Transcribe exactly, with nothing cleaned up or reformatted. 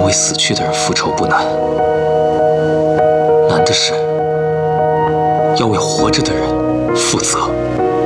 为死去的人复仇不难，难的是要为活着的人负责。